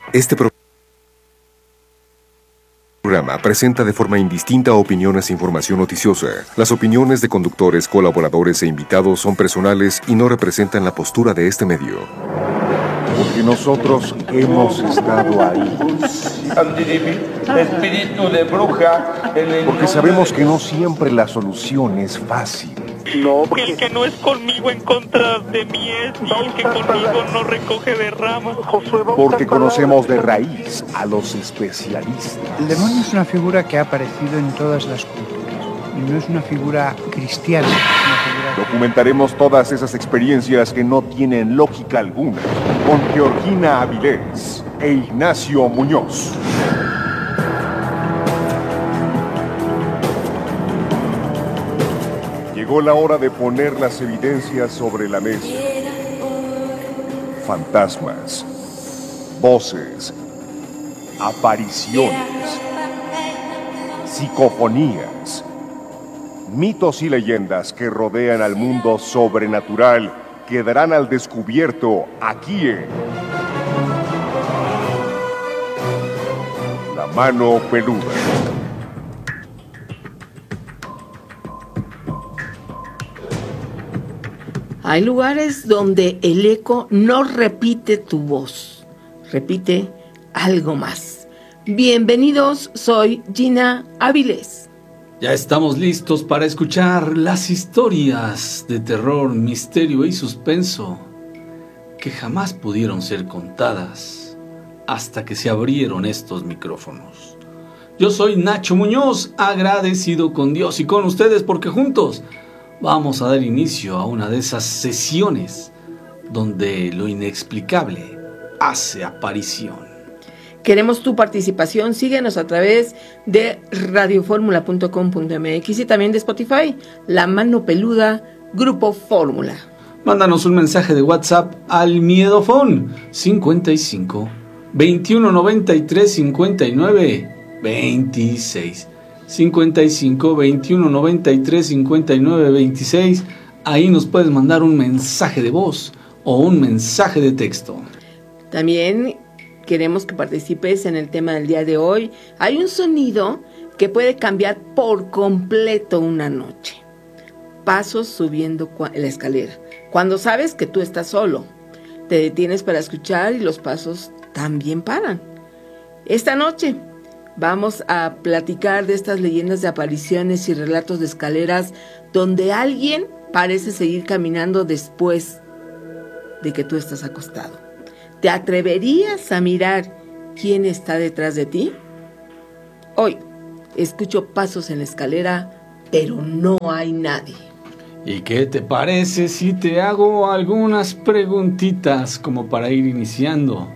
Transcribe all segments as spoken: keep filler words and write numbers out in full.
Este pro- programa presenta de forma indistinta opiniones e información noticiosa. Las opiniones de conductores, colaboradores e invitados son personales y no representan la postura de este medio. Porque nosotros hemos estado ahí. Espíritu de bruja. Porque sabemos que no siempre la solución es fácil. No, porque el que no es conmigo en contra de mí es, y el que conmigo no recoge de ramas. Porque conocemos de raíz a los especialistas. El demonio es una figura que ha aparecido en todas las culturas y no es una figura cristiana. Es una figura... Documentaremos todas esas experiencias que no tienen lógica alguna con Georgina Avilés e Ignacio Muñoz. Llegó la hora de poner las evidencias sobre la mesa. Fantasmas, voces, apariciones, psicofonías, mitos y leyendas que rodean al mundo sobrenatural quedarán al descubierto aquí en La Mano Peluda. Hay lugares donde el eco no repite tu voz, repite algo más. Bienvenidos, soy Gina Avilés. Ya estamos listos para escuchar las historias de terror, misterio y suspenso que jamás pudieron ser contadas hasta que se abrieron estos micrófonos. Yo soy Nacho Muñoz, agradecido con Dios y con ustedes porque juntos vamos a dar inicio a una de esas sesiones donde lo inexplicable hace aparición. Queremos tu participación, síguenos a través de radioformula punto com punto m x y también de Spotify, La Mano Peluda, Grupo Fórmula. Mándanos un mensaje de WhatsApp al Miedofón cincuenta y cinco, veintiuno noventa y tres, cincuenta y nueve, veintiséis. cincuenta y cinco, veintiuno noventa y tres, cincuenta y nueve, veintiséis. Ahí nos puedes mandar un mensaje de voz o un mensaje de texto. También queremos que participes en el tema del día de hoy. Hay un sonido que puede cambiar por completo una noche. Pasos subiendo la escalera. Cuando sabes que tú estás solo, te detienes para escuchar y los pasos también paran. Esta noche vamos a platicar de estas leyendas de apariciones y relatos de escaleras donde alguien parece seguir caminando después de que tú estás acostado. ¿Te atreverías a mirar quién está detrás de ti? Hoy escucho pasos en la escalera, pero no hay nadie. ¿Y qué te parece si te hago algunas preguntitas como para ir iniciando?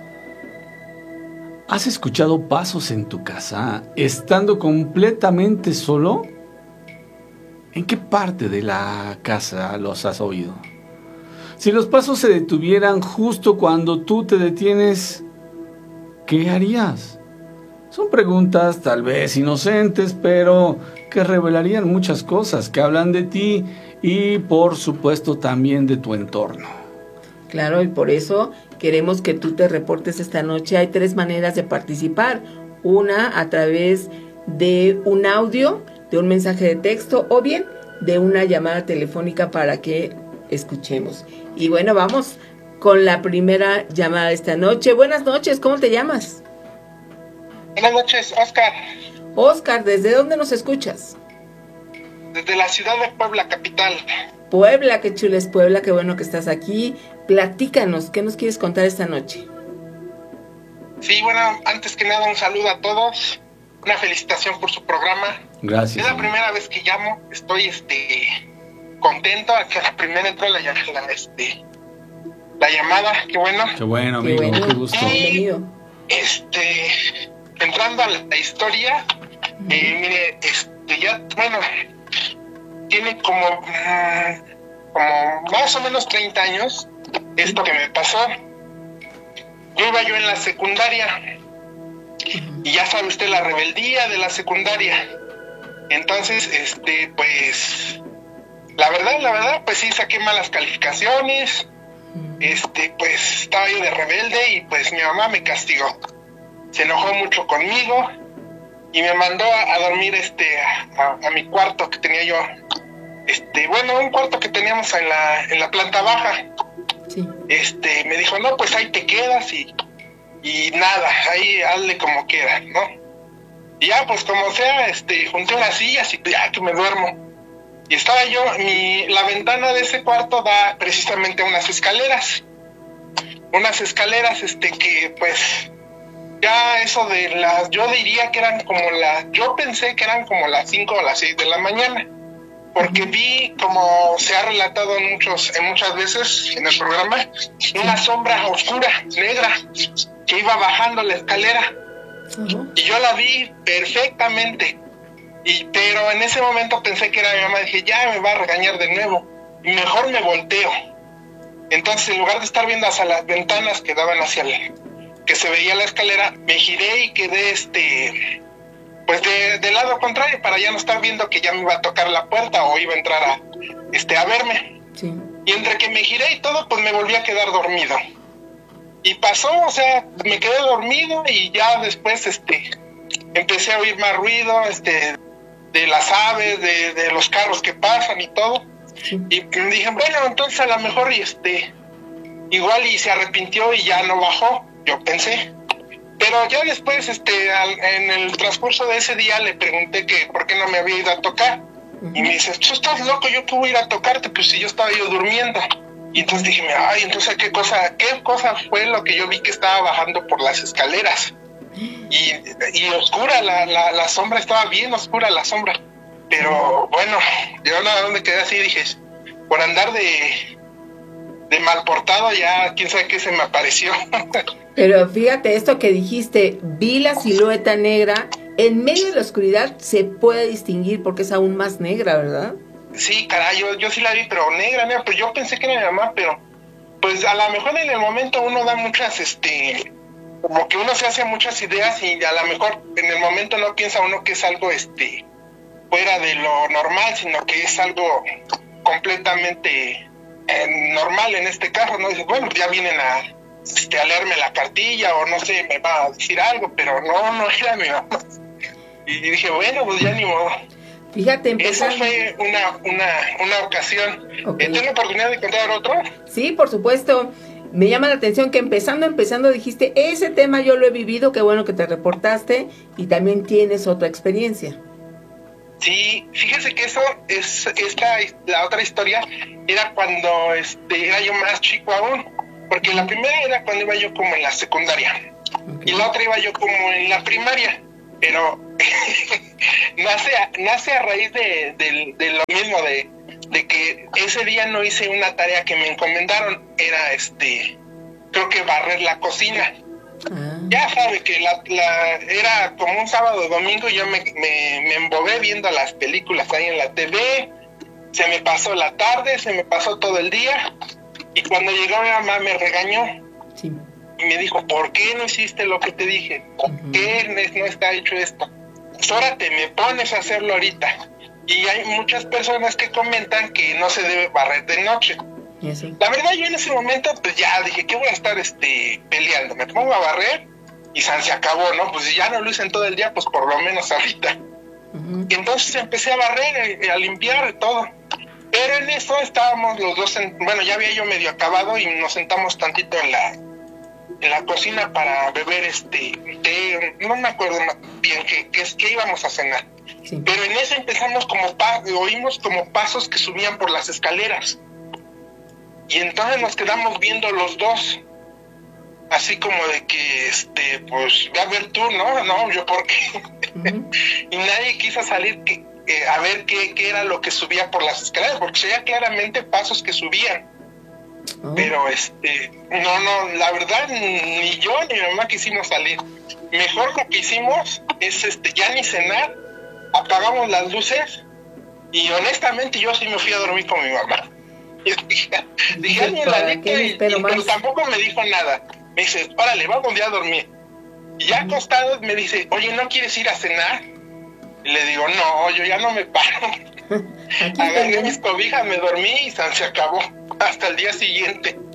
¿Has escuchado pasos en tu casa estando completamente solo? ¿En qué parte de la casa los has oído? Si los pasos se detuvieran justo cuando tú te detienes, ¿qué harías? Son preguntas tal vez inocentes, pero que revelarían muchas cosas, que hablan de ti y por supuesto también de tu entorno. Claro, y por eso queremos que tú te reportes esta noche. Hay tres maneras de participar. Una a través de un audio, de un mensaje de texto o bien de una llamada telefónica para que escuchemos. Y bueno, vamos con la primera llamada de esta noche. Buenas noches, ¿cómo te llamas? Buenas noches, Oscar. Oscar, ¿desde dónde nos escuchas? Desde la ciudad de Puebla, capital. Puebla, qué chula es Puebla, qué bueno que estás aquí. Platícanos, ¿qué nos quieres contar esta noche? Sí, bueno, antes que nada un saludo a todos, una felicitación por su programa. Gracias. Es la primera vez que llamo, estoy este contento, que a la primera entró la, la, este, la llamada, qué bueno. Qué bueno, amigo, qué, bueno. Qué gusto. Y, bienvenido. Este, entrando a la, la historia, uh-huh. eh, mire, este, ya, bueno, tiene como, como más o menos treinta años esto que me pasó. Yo iba yo en la secundaria y ya sabe usted la rebeldía de la secundaria. Entonces, este, pues, la verdad, la verdad, pues sí saqué malas calificaciones este, pues estaba yo de rebelde y pues mi mamá me castigó. Se enojó mucho conmigo y me mandó a, a dormir este a, a mi cuarto que tenía yo, este, bueno, un cuarto que teníamos en la, en la planta baja. Sí. Este, me dijo, no, pues ahí te quedas y, y nada, ahí hazle como quieras, ¿no? Y ya, pues como sea, este, junté unas sillas y ya que me duermo. Y estaba yo, mi, la ventana de ese cuarto da precisamente a unas escaleras. Unas escaleras, este, que pues, ya eso de las, yo diría que eran como las, yo pensé que eran como las cinco o las seis de la mañana. Porque vi, como se ha relatado en muchos, en muchas veces en el programa, una sombra oscura, negra, que iba bajando la escalera. Uh-huh. Y yo la vi perfectamente. Y, pero en ese momento pensé que era mi mamá. Dije, ya me va a regañar de nuevo. Y mejor me volteo. Entonces, en lugar de estar viendo hacia las ventanas que daban hacia el, que se veía la escalera, me giré y quedé este... pues de, del lado contrario, para ya no estar viendo que ya me iba a tocar la puerta o iba a entrar a, este, a verme. Sí. Y entre que me giré y todo, pues me volví a quedar dormido. Y pasó, o sea, me quedé dormido y ya después, este, empecé a oír más ruido, este, de las aves, de, de los carros que pasan y todo. Sí. Y me dije, bueno, entonces a lo mejor, y este, igual y se arrepintió y ya no bajó, yo pensé. Pero ya después, este, al, en el transcurso de ese día le pregunté que por qué no me había ido a tocar. Uh-huh. Y me dice, tú estás loco, yo que voy a ir a tocarte, pues si yo estaba yo durmiendo. Y entonces dije, ay, entonces qué cosa, qué cosa fue lo que yo vi que estaba bajando por las escaleras. Y, y oscura, la, la, la sombra, estaba bien oscura la sombra. Pero bueno, yo nada, donde quedé así, dije, por andar de, de mal portado, ya quién sabe qué se me apareció. Pero fíjate, esto que dijiste, vi la silueta negra, en medio de la oscuridad se puede distinguir porque es aún más negra, ¿verdad? Sí, caray, yo, yo sí la vi, pero negra, negra, pues yo pensé que era mi mamá, pero pues a lo mejor en el momento uno da muchas, este, como que uno se hace muchas ideas y a lo mejor en el momento no piensa uno que es algo, este, fuera de lo normal, sino que es algo completamente eh, normal en este caso, ¿no? Dice, bueno, ya vienen a... Este, a leerme la cartilla o no sé, me va a decir algo, pero no, no era mi mamá. Y dije, bueno, pues ya ni modo. Fíjate, empezando... Esa fue una, una, una ocasión. Okay. ¿Tengo oportunidad de contar otro? Sí, por supuesto. Me llama la atención que empezando, empezando dijiste, ese tema yo lo he vivido, qué bueno que te reportaste y también tienes otra experiencia. Sí, fíjese que eso es, esta, la otra historia era cuando este, era yo más chico aún. Porque la primera era cuando iba yo como en la secundaria. Okay. Y la otra iba yo como en la primaria. Pero nace, a, nace a raíz de, de, de lo mismo, de, de que ese día no hice una tarea que me encomendaron. Era, este, creo que barrer la cocina. Ah. Ya sabe que la, la era como un sábado o domingo, yo me, me, me embobé viendo las películas ahí en la T V. Se me pasó la tarde, se me pasó todo el día. Y cuando llegó mi mamá me regañó. Sí. Y me dijo, ¿por qué no hiciste lo que te dije? ¿Por uh-huh. qué no está hecho esto? Pues ahora te me pones a hacerlo ahorita. Y hay muchas personas que comentan que no se debe barrer de noche. Sí. La verdad, yo en ese momento, pues ya dije, ¿qué voy a estar este peleando? Me pongo a barrer y san, se acabó, ¿no? Pues ya no lo hice en todo el día, pues por lo menos ahorita. Uh-huh. Y entonces empecé a barrer, a limpiar y todo. Pero en eso estábamos los dos, en, bueno, ya había yo medio acabado y nos sentamos tantito en la en la cocina para beber este té, no me acuerdo bien qué que, que íbamos a cenar. Sí. Pero en eso empezamos como, pa, oímos como pasos que subían por las escaleras. Y entonces nos quedamos viendo los dos, así como de que, este, pues, ve a ver tú, ¿no? No, yo por qué. Uh-huh. Y nadie quiso salir que, eh, a ver qué, qué era lo que subía por las escaleras, porque se veía claramente pasos que subían. Oh. Pero, este, no, no, la verdad, ni yo ni mi mamá quisimos salir. Mejor lo que hicimos es, este, ya ni cenar, apagamos las luces, y honestamente yo sí me fui a dormir con mi mamá. Dije, dije alguien la neta, y, y, pero tampoco me dijo nada. Me dice, órale, vamos ya a dormir. Y ya acostado me dice, oye, ¿no quieres ir a cenar? Y le digo, no, yo ya no me paro. Agarré mis cobijas, me dormí y se acabó. Hasta el día siguiente.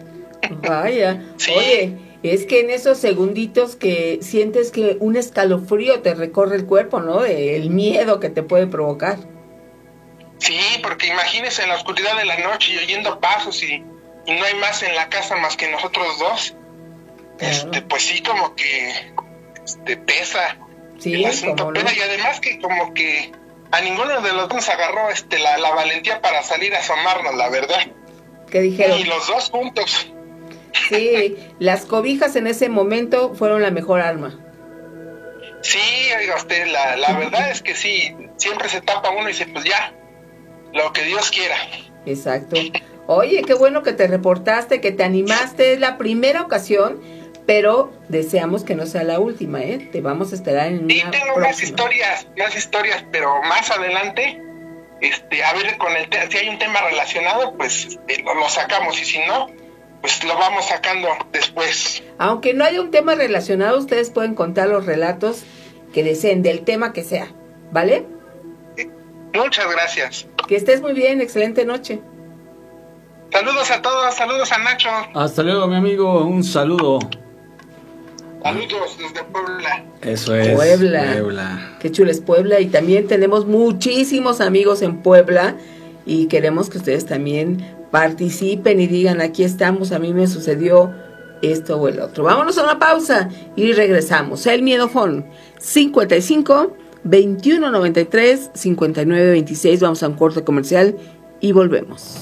Vaya, Sí. Oye, es que en esos segunditos que sientes que un escalofrío te recorre el cuerpo, ¿no? El miedo que te puede provocar. Sí, porque imagínese en la oscuridad de la noche y oyendo pasos y, y no hay más en la casa más que nosotros dos. Claro. Este, pues sí, como que este, pesa Sí, el asunto, cómo no. pero y además que como que a ninguno de los dos nos agarró este, la, la valentía para salir a asomarnos, la verdad. ¿Qué dijeron? Y los dos juntos. Sí, las cobijas en ese momento fueron la mejor arma. Sí, oiga usted, la, la verdad es que sí, siempre se tapa uno y dice, pues ya, lo que Dios quiera. Exacto. Oye, qué bueno que te reportaste, que te animaste, es la primera ocasión, pero deseamos que no sea la última, ¿eh? Te vamos a esperar en Sí, una tengo próxima. más historias, más historias, pero más adelante, este, a ver, con el te- si hay un tema relacionado, pues eh, lo, lo sacamos, y si no, pues lo vamos sacando después. Aunque no haya un tema relacionado, ustedes pueden contar los relatos que deseen, del tema que sea, ¿vale? Muchas gracias. Que estés muy bien, excelente noche. Saludos a todos, saludos a Nacho, Hasta luego, mi amigo. Un saludo. saludos desde Puebla. Eso es. Puebla. Puebla. Qué chulo es Puebla, y también tenemos muchísimos amigos en Puebla y queremos que ustedes también participen y digan, aquí estamos, a mí me sucedió esto o el otro. Vámonos a una pausa y regresamos. El Miedofón cincuenta y cinco, veintiuno noventa y tres, cincuenta y nueve veintiséis. Vamos a un corte comercial y volvemos.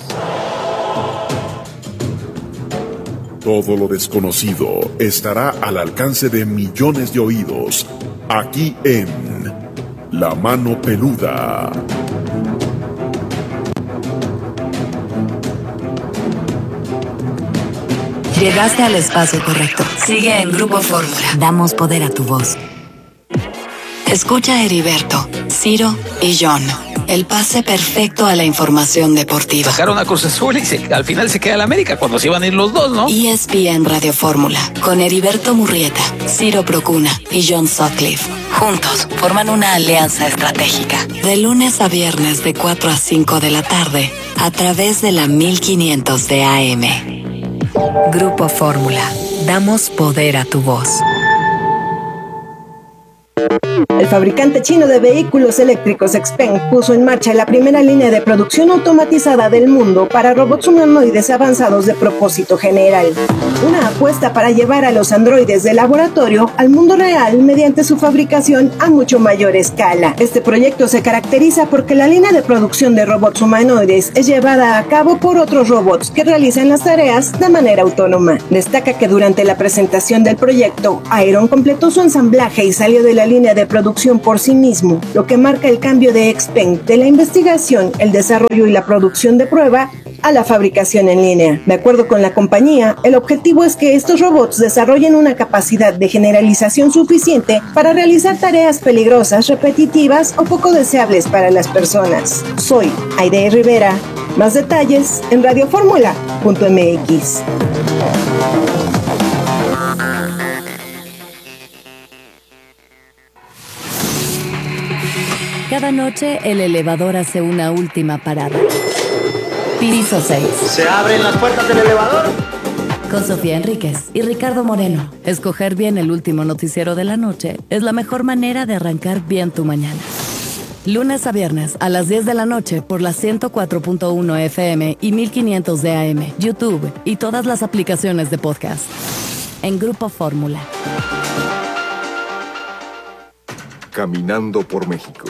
Todo lo desconocido estará al alcance de millones de oídos, aquí en La Mano Peluda. Llegaste al espacio correcto. Sigue en Grupo Fórmula. Damos poder a tu voz. Escucha a Heriberto, Ciro y John. El pase perfecto a la información deportiva. Sacaron a Cruz Azul y se, al final se queda el América cuando se iban a ir los dos, ¿no? E S P N Radio Fórmula, con Heriberto Murrieta, Ciro Procuna y John Sutcliffe. Juntos forman una alianza estratégica. De lunes a viernes de cuatro a cinco de la tarde, a través de la mil quinientos de A M. Grupo Fórmula. Damos poder a tu voz. El fabricante chino de vehículos eléctricos Xpeng puso en marcha la primera línea de producción automatizada del mundo para robots humanoides avanzados de propósito general. Una apuesta para llevar a los androides de laboratorio al mundo real mediante su fabricación a mucho mayor escala. Este proyecto se caracteriza porque la línea de producción de robots humanoides es llevada a cabo por otros robots que realizan las tareas de manera autónoma. Destaca que durante la presentación del proyecto, Iron completó su ensamblaje y salió de la línea de producción por sí mismo, lo que marca el cambio de Xpeng de la investigación, el desarrollo y la producción de prueba a la fabricación en línea. De acuerdo con la compañía, el objetivo es que estos robots desarrollen una capacidad de generalización suficiente para realizar tareas peligrosas, repetitivas o poco deseables para las personas. Soy Aide Rivera. Más detalles en radioformula punto m x. Cada noche el elevador hace una última parada. Piso seis. ¿Se abren las puertas del elevador? Con Sofía Enríquez y Ricardo Moreno. Escoger bien el último noticiero de la noche es la mejor manera de arrancar bien tu mañana. Lunes a viernes a las diez de la noche por la ciento cuatro punto uno F M y mil quinientos de A M, YouTube y todas las aplicaciones de podcast. En Grupo Fórmula. Caminando por México.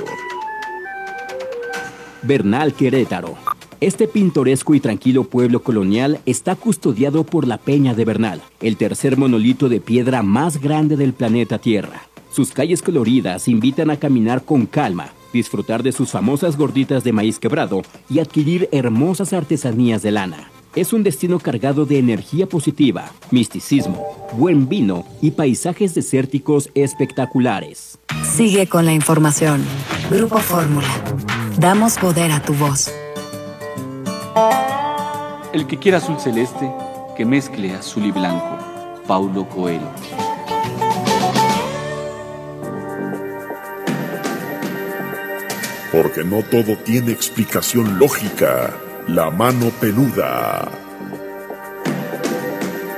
Bernal, Querétaro. Este pintoresco y tranquilo pueblo colonial está custodiado por la Peña de Bernal, el tercer monolito de piedra más grande del planeta Tierra. Sus calles coloridas invitan a caminar con calma, disfrutar de sus famosas gorditas de maíz quebrado y adquirir hermosas artesanías de lana. Es un destino cargado de energía positiva, misticismo, buen vino y paisajes desérticos espectaculares. Sigue con la información. Grupo Fórmula. Damos poder a tu voz. El que quiera azul celeste, que mezcle azul y blanco. Paulo Coelho. Porque no todo tiene explicación lógica. La Mano Peluda.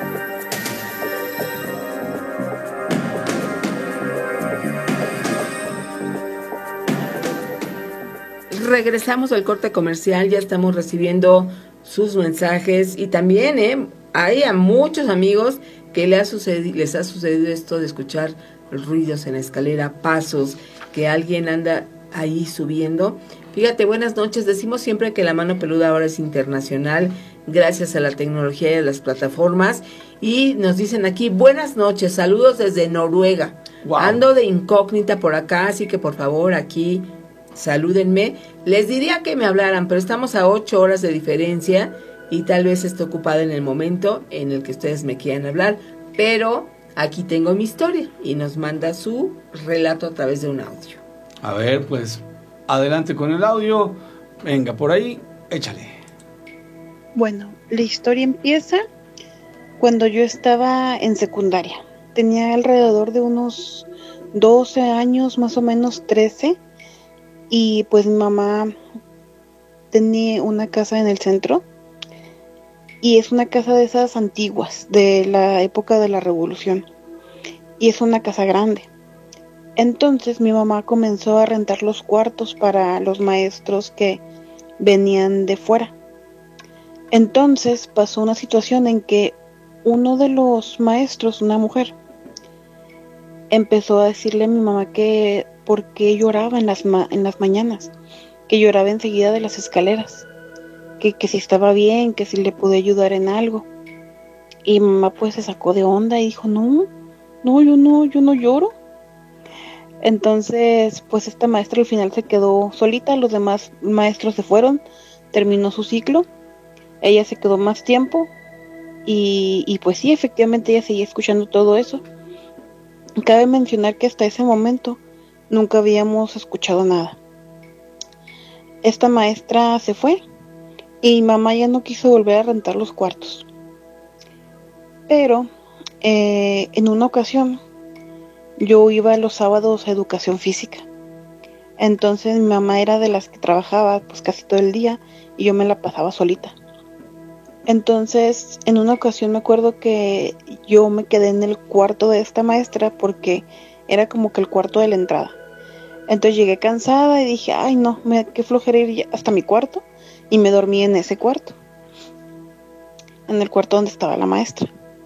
regresamos al corte comercial, ya estamos recibiendo sus mensajes y también eh, hay a muchos amigos que les ha, sucedido, les ha sucedido esto de escuchar ruidos en la escalera, pasos, que alguien anda ahí subiendo. Fíjate, buenas noches, decimos siempre que la mano peluda ahora es internacional gracias a la tecnología y a las plataformas, y nos dicen aquí, buenas noches, saludos desde Noruega. Wow. Ando de incógnita por acá, así que por favor aquí salúdenme. Les diría que me hablaran, pero estamos a ocho horas de diferencia y tal vez esté ocupada en el momento en el que ustedes me quieran hablar, pero aquí tengo mi historia y nos manda su relato a través de un audio. A ver, pues adelante con el audio. Venga, por ahí, échale. Bueno, la historia empieza cuando yo estaba en secundaria. Tenía alrededor de unos doce años, más o menos trece, y pues mi mamá tenía una casa en el centro, y es una casa de esas antiguas, de la época de la Revolución, y es una casa grande. Entonces mi mamá comenzó a rentar los cuartos para los maestros que venían de fuera. Entonces pasó una situación en que uno de los maestros, una mujer, empezó a decirle a mi mamá que por qué lloraba en las, ma- en las mañanas, que lloraba enseguida de las escaleras, que, que si estaba bien, que si le pude ayudar en algo. Y mi mamá pues se sacó de onda y dijo, no, no, yo no, yo no lloro. Entonces pues esta maestra al final se quedó solita, los demás maestros se fueron, terminó su ciclo, ella se quedó más tiempo y, y pues sí, efectivamente ella seguía escuchando todo eso. Cabe mencionar que hasta ese momento nunca habíamos escuchado nada. Esta maestra se fue y mamá ya no quiso volver a rentar los cuartos. Pero eh, en una ocasión yo iba los sábados a educación física. Entonces mi mamá era de las que trabajaba pues casi todo el día y yo me la pasaba solita. Entonces en una ocasión me acuerdo que yo me quedé en el cuarto de esta maestra porque era como que el cuarto de la entrada. Entonces llegué cansada y dije, ay no, me qué flojera ir hasta mi cuarto, y me dormí en ese cuarto, en el cuarto donde estaba la maestra.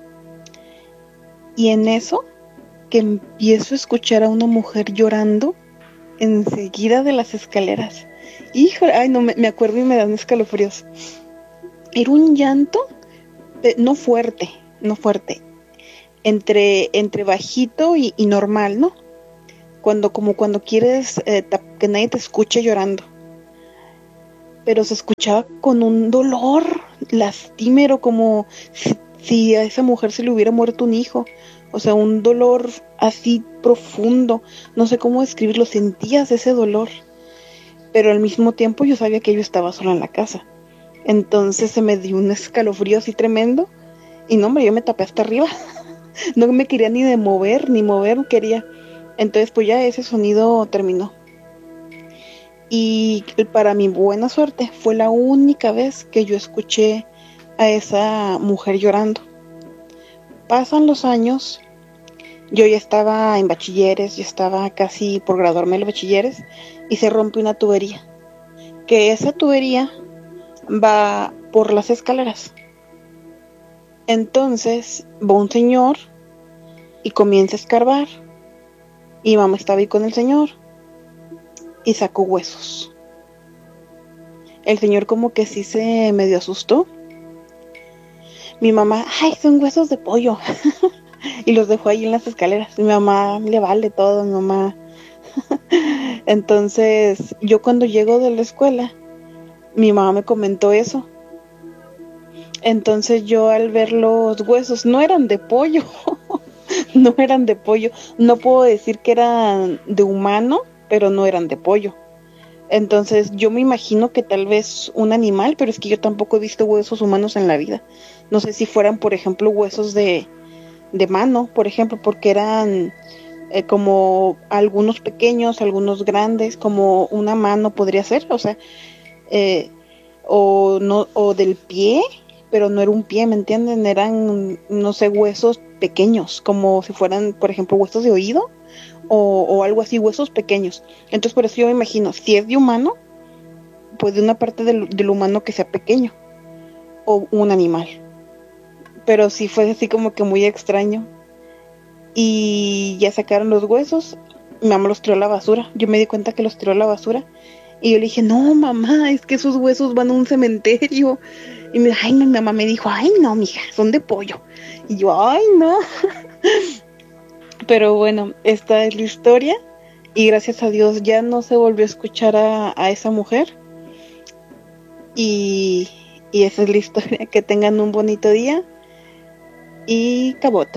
Y en eso que empiezo a escuchar a una mujer llorando enseguida de las escaleras. Híjole, ay no, me, me acuerdo y me dan escalofríos. Era un llanto, eh, no fuerte, no fuerte, entre, entre bajito y, y normal, ¿no? Cuando, como cuando quieres eh, que nadie te escuche llorando. Pero se escuchaba con un dolor lastimero, como si, si a esa mujer se le hubiera muerto un hijo. O sea, un dolor así profundo. No sé cómo describirlo, sentías ese dolor. Pero al mismo tiempo yo sabía que yo estaba sola en la casa. Entonces se me dio un escalofrío así tremendo. Y no, hombre, yo me tapé hasta arriba. No me quería ni de mover, ni mover quería. Entonces pues ya ese sonido terminó. Y para mi buena suerte fue la única vez que yo escuché a esa mujer llorando. Pasan los años, yo ya estaba en bachilleres, ya estaba casi por graduarme de bachilleres, y se rompe una tubería. Que esa tubería va por las escaleras. Entonces va un señor y comienza a escarbar. Y mamá estaba ahí con el señor y sacó huesos. El señor como que sí se medio asustó. Mi mamá, ay, son huesos de pollo. Y los dejó ahí en las escaleras. Mi mamá le vale todo, mi mamá. Entonces, yo cuando llego de la escuela, mi mamá me comentó eso. Entonces yo al ver los huesos, no eran de pollo. No eran de pollo. No puedo decir que eran de humano, pero no eran de pollo. Entonces yo me imagino que tal vez un animal, pero es que yo tampoco he visto huesos humanos en la vida. No sé si fueran, por ejemplo, huesos de, de mano, por ejemplo, porque eran eh, como algunos pequeños, algunos grandes, como una mano podría ser, o sea, eh, o no, o del pie, pero no era un pie, ¿me entienden? Eran, no sé, huesos pequeños, como si fueran, por ejemplo, huesos de oído, o, o algo así, huesos pequeños. Entonces por eso yo me imagino, si es de humano, pues de una parte del, del humano que sea pequeño o un animal. Pero sí fue así como que muy extraño. Y ya sacaron los huesos. Mi mamá los tiró a la basura. Yo me di cuenta que los tiró a la basura. Y yo le dije, no, mamá, es que esos huesos van a un cementerio. Y me, ay, mi mamá me dijo, ay, no, mija, son de pollo. Y yo, ay, no. Pero bueno, esta es la historia. Y gracias a Dios ya no se volvió a escuchar a, a esa mujer. Y, y esa es la historia. Que tengan un bonito día. Y cabota.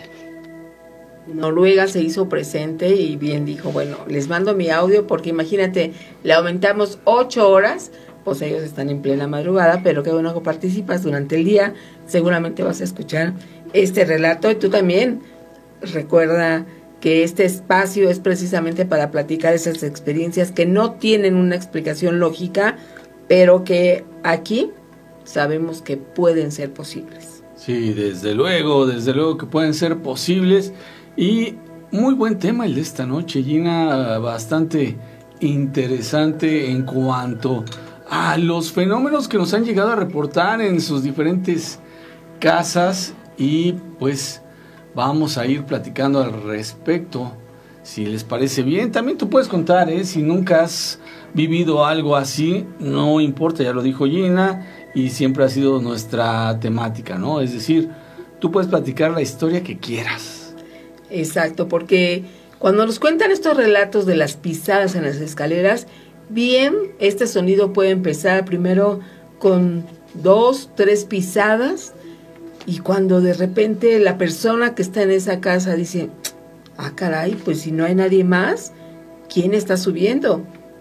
Noruega se hizo presente y bien dijo, bueno, les mando mi audio porque imagínate, le aumentamos ocho horas, pues ellos están en plena madrugada, pero qué bueno que participas durante el día, seguramente vas a escuchar este relato y tú también recuerda que este espacio es precisamente para platicar esas experiencias que no tienen una explicación lógica, pero que aquí sabemos que pueden ser posibles. Sí, desde luego, desde luego que pueden ser posibles. Y muy buen tema el de esta noche, Gina, bastante interesante en cuanto a los fenómenos que nos han llegado a reportar en sus diferentes casas y pues vamos a ir platicando al respecto, si les parece bien. También tú puedes contar, ¿eh? Si nunca has vivido algo así, no importa, ya lo dijo Gina y siempre ha sido nuestra temática, ¿no? Es decir, tú puedes platicar la historia que quieras. Exacto, porque cuando nos cuentan estos relatos de las pisadas en las escaleras, bien, este sonido puede empezar primero con dos, tres pisadas, y cuando de repente la persona que está en esa casa dice, ah, caray, pues si no hay nadie más, ¿quién está subiendo?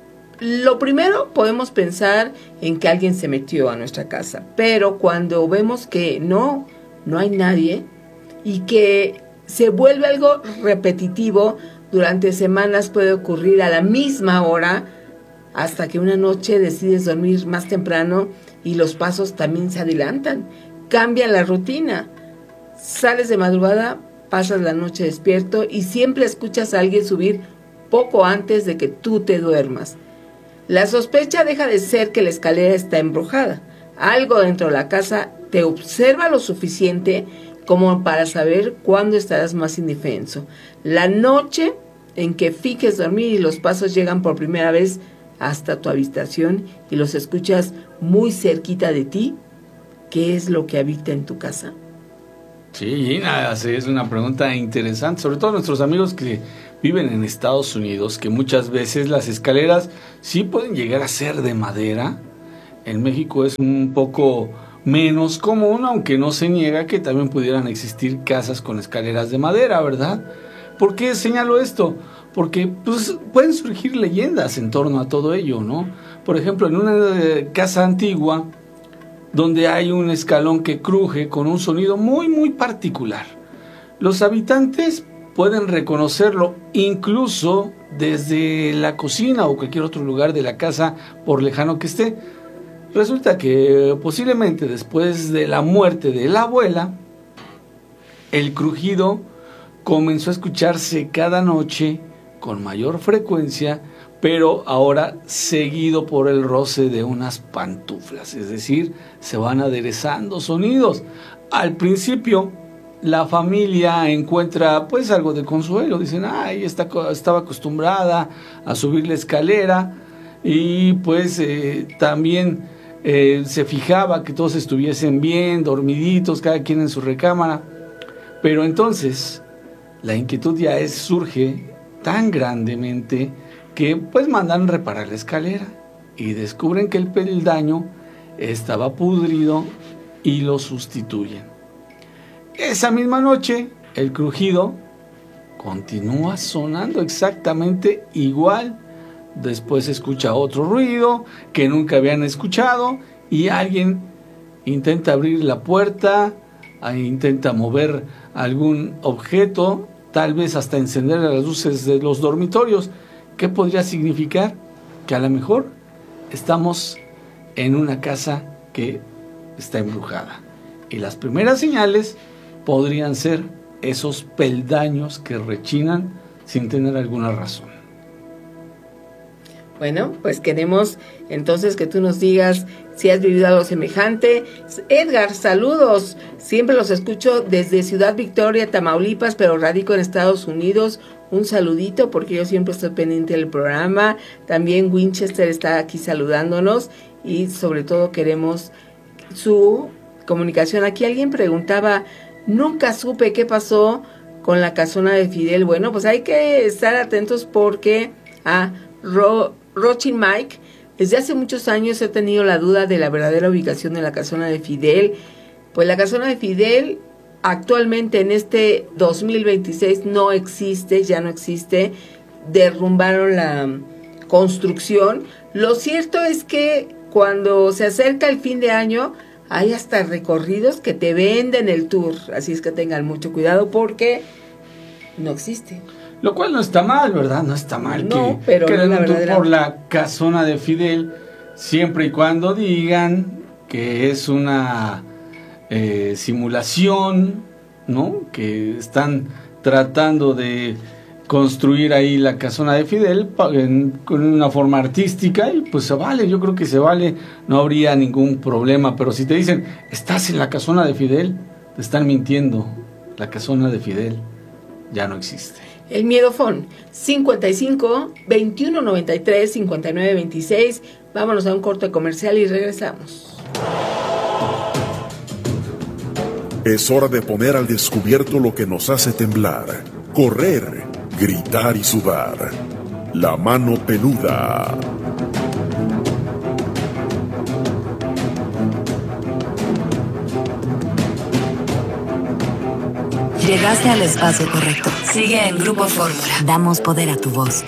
Lo primero podemos pensar en que alguien se metió a nuestra casa, pero cuando vemos que no, no hay nadie, y que se vuelve algo repetitivo, durante semanas puede ocurrir a la misma hora, hasta que una noche decides dormir más temprano y los pasos también se adelantan, cambian la rutina, sales de madrugada, pasas la noche despierto y siempre escuchas a alguien subir poco antes de que tú te duermas. La sospecha deja de ser que la escalera está embrujada, algo dentro de la casa te observa lo suficiente como para saber cuándo estarás más indefenso. La noche en que fijes dormir y los pasos llegan por primera vez hasta tu habitación y los escuchas muy cerquita de ti, ¿qué es lo que habita en tu casa? Sí, Gina, es una pregunta interesante, sobre todo nuestros amigos que viven en Estados Unidos, que muchas veces las escaleras sí pueden llegar a ser de madera. En México es un poco menos común, aunque no se niega que también pudieran existir casas con escaleras de madera, ¿verdad? ¿Por qué señalo esto? Porque pues, pueden surgir leyendas en torno a todo ello, ¿no? Por ejemplo, en una eh, casa antigua, donde hay un escalón que cruje con un sonido muy, muy particular. Los habitantes pueden reconocerlo incluso desde la cocina o cualquier otro lugar de la casa, por lejano que esté. Resulta que posiblemente después de la muerte de la abuela, el crujido comenzó a escucharse cada noche con mayor frecuencia, pero ahora seguido por el roce de unas pantuflas, es decir, se van aderezando sonidos. Al principio, la familia encuentra pues algo de consuelo, dicen, ay, esta, estaba acostumbrada a subir la escalera, y pues eh, también eh, se fijaba que todos estuviesen bien, dormiditos, cada quien en su recámara. Pero entonces la inquietud ya es, surge tan grandemente que pues mandan reparar la escalera y descubren que el peldaño estaba pudrido y lo sustituyen. Esa misma noche el crujido continúa sonando exactamente igual. Después se escucha otro ruido que nunca habían escuchado y alguien intenta abrir la puerta, intenta mover algún objeto, tal vez hasta encender las luces de los dormitorios. ¿Qué podría significar? Que a lo mejor estamos en una casa que está embrujada. Y las primeras señales podrían ser esos peldaños que rechinan sin tener alguna razón. Bueno, pues queremos entonces que tú nos digas si has vivido algo semejante. Edgar, saludos. Siempre los escucho desde Ciudad Victoria, Tamaulipas, pero radico en Estados Unidos. Un saludito porque yo siempre estoy pendiente del programa. También Winchester está aquí saludándonos y sobre todo queremos su comunicación. Aquí alguien preguntaba, nunca supe qué pasó con la casona de Fidel. Bueno, pues hay que estar atentos porque a Ro, Rochi Mike, desde hace muchos años he tenido la duda de la verdadera ubicación de la casona de Fidel. Pues la casona de Fidel actualmente en este dos mil veintiséis no existe, ya no existe. Derrumbaron la construcción. Lo cierto es que cuando se acerca el fin de año hay hasta recorridos que te venden el tour, así es que tengan mucho cuidado porque no existe. Lo cual no está mal, ¿verdad? No está mal no, que, pero que no den la un tour verdadera... por la casona de Fidel, siempre y cuando digan que es una eh, simulación, ¿no? Que están tratando de construir ahí la casona de Fidel en, con una forma artística y pues se vale, yo creo que se vale, no habría ningún problema, pero si te dicen, estás en la casona de Fidel, te están mintiendo, la casona de Fidel ya no existe. El Miedofón, cincuenta y cinco, veintiuno noventa y tres, cincuenta y nueve veintiséis. Vámonos a un corte comercial y regresamos. Es hora de poner al descubierto lo que nos hace temblar, correr, gritar y sudar. La mano peluda. Llegaste al espacio correcto. Sigue en Grupo Fórmula. Damos poder a tu voz.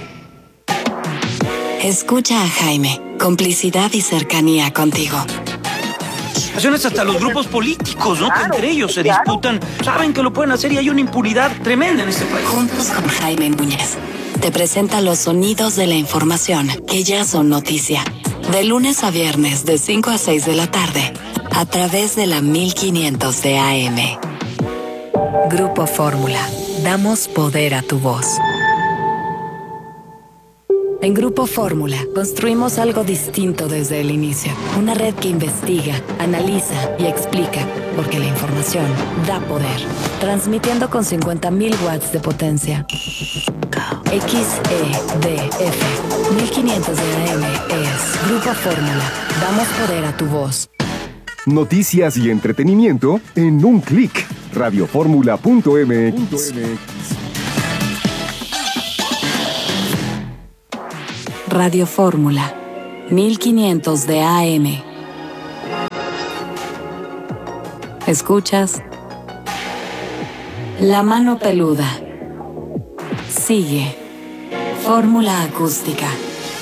Escucha a Jaime. Complicidad y cercanía contigo. Hasta los grupos políticos, ¿no? Que entre ellos se disputan. Saben que lo pueden hacer y hay una impunidad tremenda en este país. Juntos con Jaime Núñez. Te presenta los sonidos de la información que ya son noticia. De lunes a viernes, de cinco a seis de la tarde. A través de la mil quinientos de A M. Grupo Fórmula. Damos poder a tu voz. En Grupo Fórmula construimos algo distinto desde el inicio. Una red que investiga, analiza y explica, porque la información da poder. Transmitiendo con cincuenta mil watts de potencia. X E D F mil quinientos de A M es Grupo Fórmula. Damos poder a tu voz. Noticias y entretenimiento en un clic. radioformula punto m x. Radio Fórmula, mil quinientos de A M. ¿Escuchas? La mano peluda. Sigue. Fórmula acústica.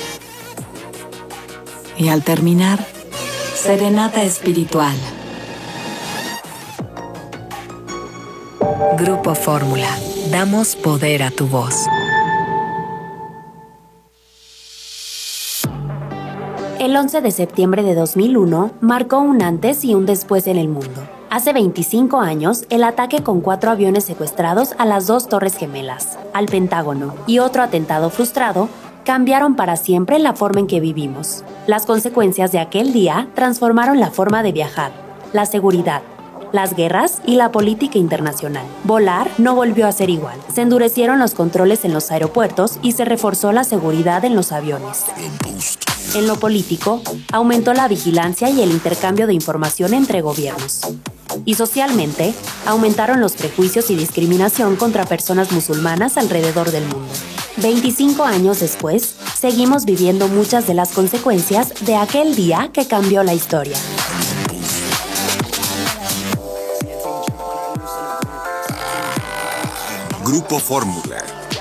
Y al terminar, serenata espiritual. Grupo Fórmula. Damos poder a tu voz. El once de septiembre de dos mil uno marcó un antes y un después en el mundo. Hace veinticinco años, el ataque con cuatro aviones secuestrados a las dos Torres Gemelas, al Pentágono y otro atentado frustrado cambiaron para siempre la forma en que vivimos. Las consecuencias de aquel día transformaron la forma de viajar, la seguridad, las guerras y la política internacional. Volar no volvió a ser igual. Se endurecieron los controles en los aeropuertos y se reforzó la seguridad en los aviones. En lo político, aumentó la vigilancia y el intercambio de información entre gobiernos. Y socialmente, aumentaron los prejuicios y discriminación contra personas musulmanas alrededor del mundo. veinticinco años después, seguimos viviendo muchas de las consecuencias de aquel día que cambió la historia. Grupo Fórmula.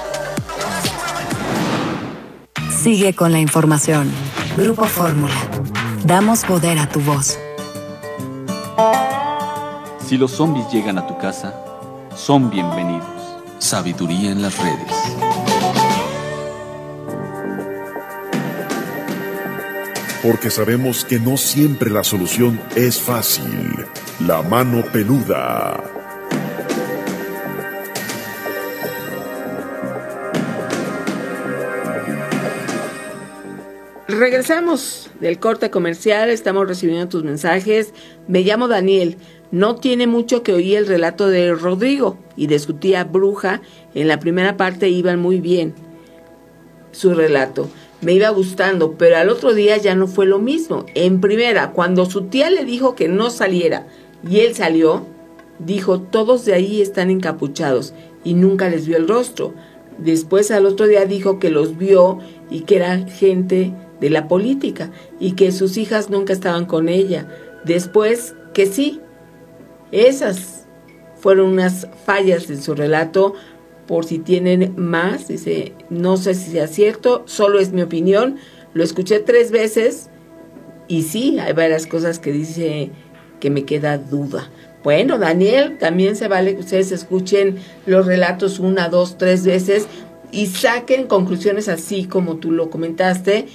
Sigue con la información. Grupo Fórmula. Damos poder a tu voz. Si los zombies llegan a tu casa, son bienvenidos. Sabiduría en las redes. Porque sabemos que no siempre la solución es fácil. La mano peluda. Regresamos del corte comercial, estamos recibiendo tus mensajes. Me llamo Daniel. No tiene mucho que oí el relato de Rodrigo y de su tía bruja. En la primera parte iban muy bien su relato. Me iba gustando, pero al otro día ya no fue lo mismo. En primera, cuando su tía le dijo que no saliera y él salió, dijo, todos de ahí están encapuchados, y nunca les vio el rostro. Después al otro día dijo que los vio y que eran gente de la política y que sus hijas nunca estaban con ella. Después que sí. Esas fueron unas fallas en su relato. Por si tienen más, dice, no sé si sea cierto, solo es mi opinión. Lo escuché tres veces y sí, hay varias cosas que dice que me queda duda. Bueno, Daniel, también se vale que ustedes escuchen los relatos una, dos, tres veces y saquen conclusiones así como tú lo comentaste.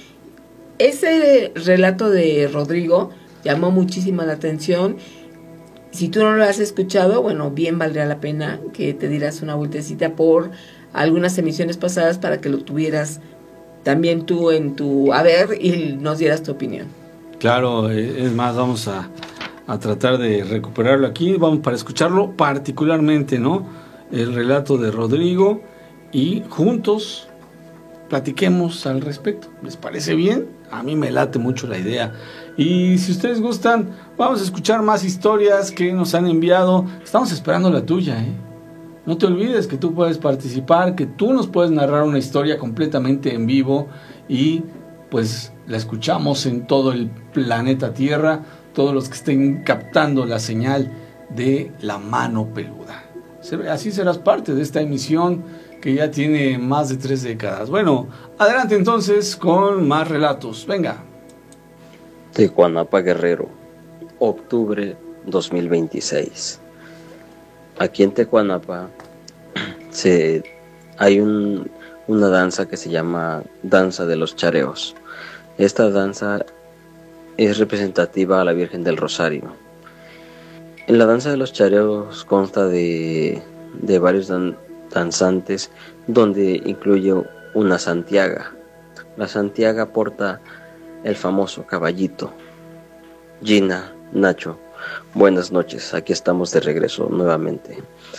Ese relato de Rodrigo llamó muchísimo la atención. Si tú no lo has escuchado, bueno, bien valdría la pena que te dieras una vueltecita por algunas emisiones pasadas para que lo tuvieras también tú en tu haber y nos dieras tu opinión. Claro, es más, vamos a, a tratar de recuperarlo aquí, vamos para escucharlo particularmente, ¿no? El relato de Rodrigo y juntos platiquemos al respecto. ¿Les parece bien? A mí me late mucho la idea. Y si ustedes gustan, vamos a escuchar más historias que nos han enviado. Estamos esperando la tuya, ¿eh? No te olvides que tú puedes participar, que tú nos puedes narrar una historia completamente en vivo y pues la escuchamos en todo el planeta Tierra, todos los que estén captando la señal de La Mano Peluda. Así serás parte de esta emisión que ya tiene más de tres décadas. Bueno, adelante entonces con más relatos. Venga. Tecuanapa, Guerrero, octubre dos mil veintiséis. Aquí en Tecuanapa se, hay un, una danza que se llama Danza de los Chareos. Esta danza es representativa a la Virgen del Rosario. En la Danza de los Chareos consta de, de varios dan, danzantes, donde incluye una santiaga. La santiaga porta el famoso caballito. Gina, Nacho, buenas noches, aquí estamos de regreso nuevamente.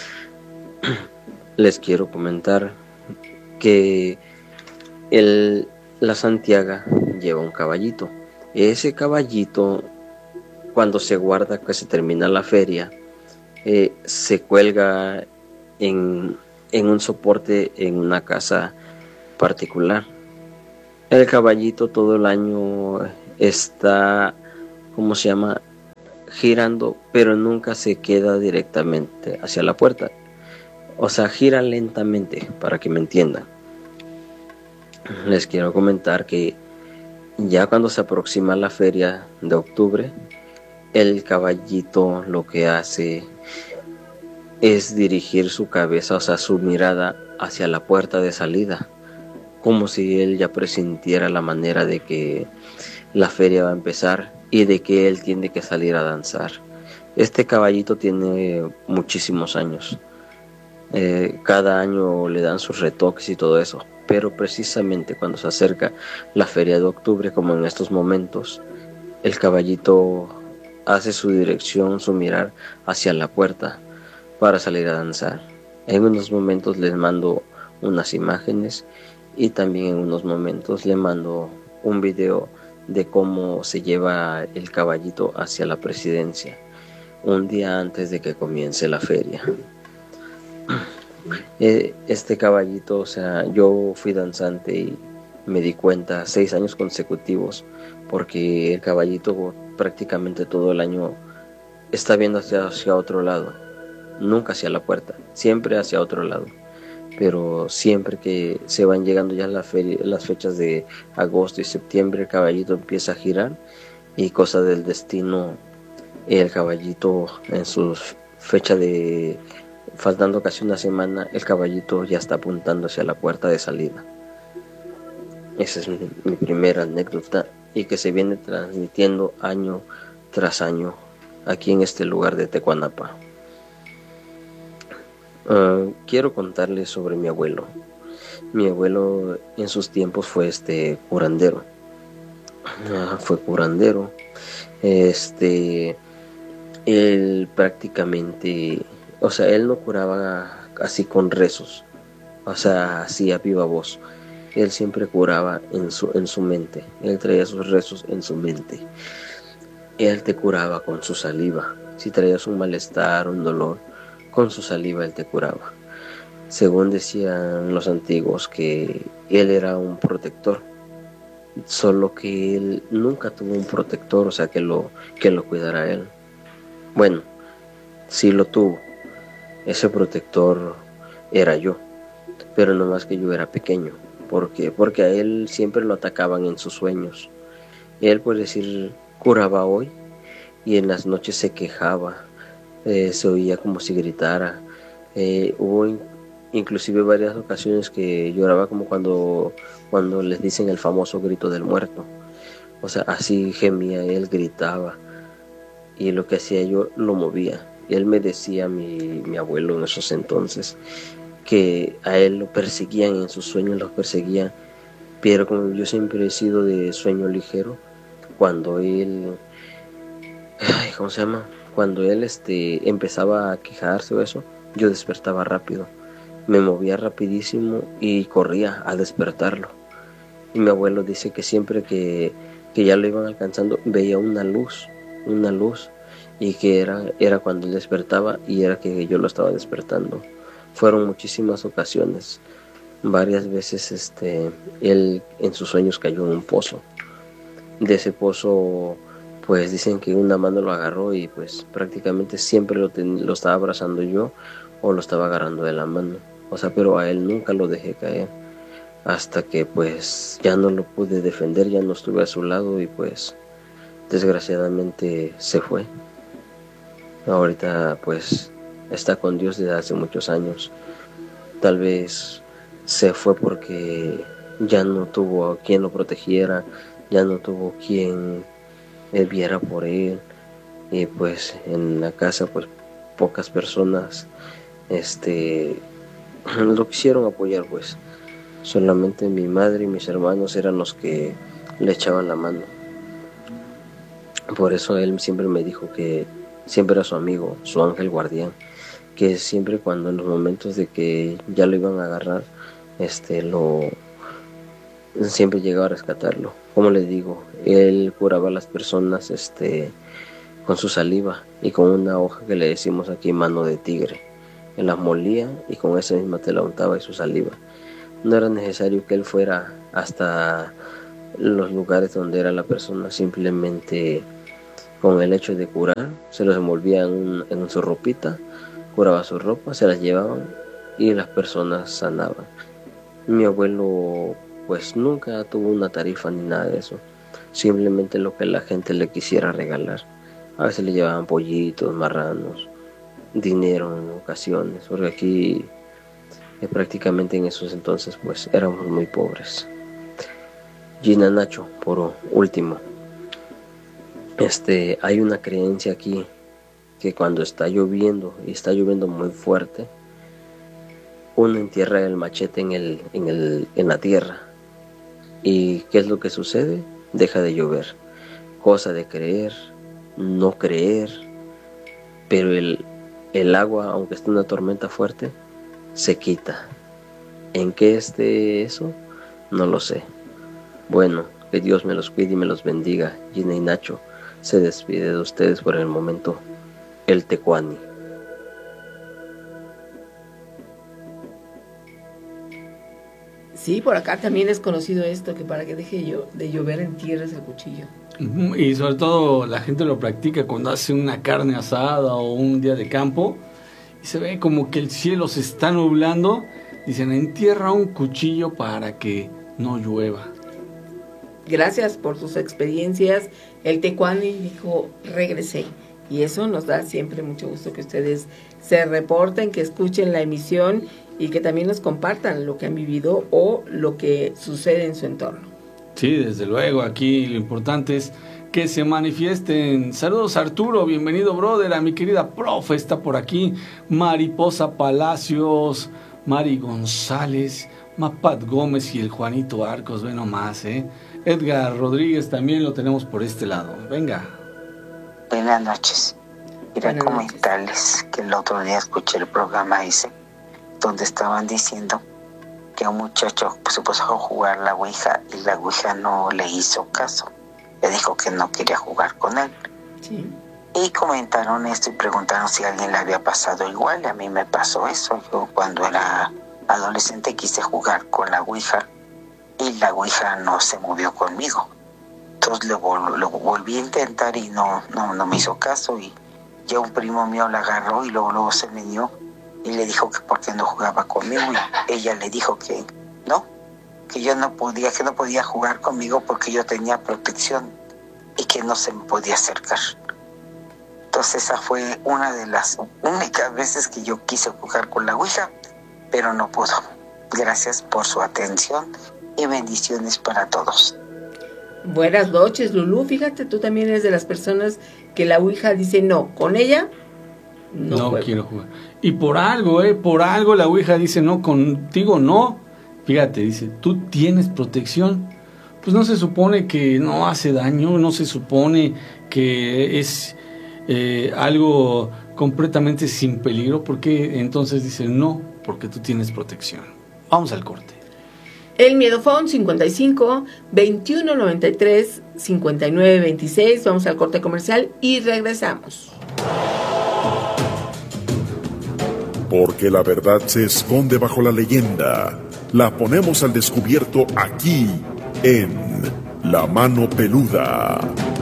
Les quiero comentar que el, la santiaga lleva un caballito. Ese caballito, cuando se guarda, que se termina la feria, eh, se cuelga en, en un soporte en una casa particular. El caballito todo el año está, ¿cómo se llama?, girando, pero nunca se queda directamente hacia la puerta. O sea, gira lentamente, para que me entiendan. Les quiero comentar que ya cuando se aproxima la feria de octubre, el caballito lo que hace es dirigir su cabeza, o sea, su mirada hacia la puerta de salida, como si él ya presintiera la manera de que la feria va a empezar y de que él tiene que salir a danzar. Este caballito tiene muchísimos años. Eh, cada año le dan sus retoques y todo eso, pero precisamente cuando se acerca la feria de octubre, como en estos momentos, el caballito hace su dirección, su mirar hacia la puerta para salir a danzar. En unos momentos les mando unas imágenes y también en unos momentos le mando un video de cómo se lleva el caballito hacia la presidencia un día antes de que comience la feria. Este caballito, o sea, yo fui danzante y me di cuenta seis años consecutivos, porque el caballito prácticamente todo el año está viendo hacia, hacia otro lado, nunca hacia la puerta, siempre hacia otro lado. Pero siempre que se van llegando ya la feria, las fechas de agosto y septiembre, el caballito empieza a girar y cosa del destino, el caballito en su fecha de, faltando casi una semana, el caballito ya está apuntando hacia la puerta de salida. Esa es mi, mi primera anécdota y que se viene transmitiendo año tras año aquí en este lugar de Tecuanapa. Uh, quiero contarles sobre mi abuelo. Mi abuelo en sus tiempos fue este curandero. ah, fue curandero. Este, él prácticamente, o sea, él no curaba así con rezos, o sea, así a viva voz. Él siempre curaba en su, en su mente. Él traía sus rezos en su mente. Él te curaba con su saliva. Si traías un malestar, un dolor, con su saliva él te curaba. Según decían los antiguos, que él era un protector, solo que él nunca tuvo un protector, o sea, que lo, que lo cuidara a él. Bueno, sí lo tuvo. Ese protector era yo, pero no más que yo era pequeño. ¿Por qué? Porque a él siempre lo atacaban en sus sueños. Él, por decir, curaba hoy y en las noches se quejaba, eh, se oía como si gritara. Eh, hubo in- inclusive varias ocasiones que lloraba como cuando, cuando les dicen el famoso grito del muerto. O sea, así gemía, él gritaba. Y lo que hacía yo lo movía. Él me decía, mi, mi abuelo en esos entonces, que a él lo perseguían en sus sueños, los perseguían, pero como yo siempre he sido de sueño ligero, cuando él, ay, ¿cómo se llama? Cuando él este, empezaba a quejarse o eso, yo despertaba rápido, me movía rapidísimo y corría a despertarlo. Y mi abuelo dice que siempre que, que ya lo iban alcanzando, veía una luz, una luz, y que era, era cuando él despertaba y era que yo lo estaba despertando. Fueron muchísimas ocasiones. Varias veces este, él en sus sueños cayó en un pozo. De ese pozo, pues dicen que una mano lo agarró y pues prácticamente siempre lo, ten, lo estaba abrazando yo o lo estaba agarrando de la mano. O sea, pero a él nunca lo dejé caer. Hasta que pues ya no lo pude defender, ya no estuve a su lado y pues desgraciadamente se fue. Ahorita pues está con Dios desde hace muchos años. Tal vez se fue porque ya no tuvo quien lo protegiera, ya no tuvo quien él viera por él. Y pues en la casa pues pocas personas este lo quisieron apoyar, pues solamente mi madre y mis hermanos eran los que le echaban la mano. Por eso él siempre me dijo que siempre era su amigo, su ángel guardián, que siempre cuando en los momentos de que ya lo iban a agarrar, este, lo siempre llegaba a rescatarlo. Como les digo, él curaba a las personas, este, con su saliva y con una hoja que le decimos aquí mano de tigre. Él las molía y con esa misma te la untaba y su saliva. No era necesario que él fuera hasta los lugares donde era la persona, simplemente con el hecho de curar, se los envolvía en, un, en su ropita, curaba su ropa, se las llevaban y las personas sanaban. Mi abuelo pues nunca tuvo una tarifa ni nada de eso, simplemente lo que la gente le quisiera regalar. A veces le llevaban pollitos, marranos, dinero en ocasiones, porque aquí eh, prácticamente en esos entonces pues éramos muy pobres. Gina Nacho, por último. Este, hay una creencia aquí que cuando está lloviendo y está lloviendo muy fuerte, uno entierra el machete en, el, en, el, en la tierra. ¿Y qué es lo que sucede? Deja de llover. Cosa de creer, no creer, pero el, el agua, aunque esté una tormenta fuerte, se quita. ¿En qué esté eso? No lo sé. Bueno, que Dios me los cuide y me los bendiga. Gina y Nacho se despide de ustedes por el momento. El Tecuani. Sí, por acá también es conocido esto, que para que deje yo, de llover entierres el cuchillo. Y sobre todo la gente lo practica cuando hace una carne asada o un día de campo y se ve como que el cielo se está nublando. Dicen, entierra un cuchillo para que no llueva. Gracias por sus experiencias. El Tecuani dijo, regresé. Y eso nos da siempre mucho gusto que ustedes se reporten, que escuchen la emisión y que también nos compartan lo que han vivido o lo que sucede en su entorno. Sí, desde luego, aquí lo importante es que se manifiesten. Saludos Arturo, bienvenido brother, a mi querida profe, está por aquí, Mariposa Palacios, Mari González, Mapat Gómez y el Juanito Arcos, ve nomás, ¿eh? Edgar Rodríguez también lo tenemos por este lado. Venga. Buenas noches. Quería Buenas comentarles noches. que el otro día escuché el programa ese donde estaban diciendo que un muchacho pues, se puso a jugar la Ouija y la Ouija no le hizo caso. Le dijo que no quería jugar con él. Sí. Y comentaron esto y preguntaron si a alguien le había pasado igual. Y a mí me pasó eso. Yo cuando era adolescente quise jugar con la Ouija y la Ouija no se movió conmigo. Entonces lo, vol- lo volví a intentar y no, no, no me hizo caso. Y ya un primo mío la agarró y luego, luego se me dio y le dijo que por qué no jugaba conmigo. Y ella le dijo que no, que yo no podía, que no podía jugar conmigo porque yo tenía protección y que no se me podía acercar. Entonces esa fue una de las únicas veces que yo quise jugar con la Ouija, pero no pudo. Gracias por su atención y bendiciones para todos. Buenas noches, Lulú. Fíjate, tú también eres de las personas que la Ouija dice no. Con ella, no, No juego. quiero jugar. Y por algo, ¿eh? Por algo la Ouija dice no, contigo no. Fíjate, dice, tú tienes protección. Pues no se supone que no hace daño, no se supone que es eh, algo completamente sin peligro. ¿Por qué entonces dice no? Porque tú tienes protección. Vamos al corte. El Miedofón cincuenta y cinco, veintiuno noventa y tres, cincuenta y nueve veintiséis. Vamos al corte comercial y regresamos. Porque la verdad se esconde bajo la leyenda. La ponemos al descubierto aquí en La Mano Peluda.